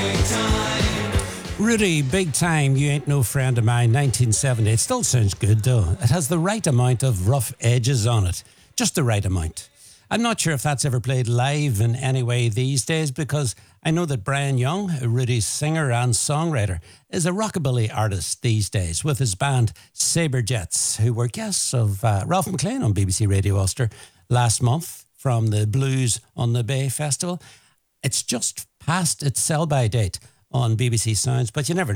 Rudy, Big Time, You Ain't No Friend of Mine, 1970. It still sounds good though. It has the right amount of rough edges on it. Just the right amount. I'm not sure if that's ever played live in any way these days, because I know that Brian Young, Rudy's singer and songwriter, is a rockabilly artist these days with his band Saberjets, who were guests of Ralph McLean on BBC Radio Ulster last month from the Blues on the Bay Festival. It's just past its sell-by date on BBC Sounds, but you never know.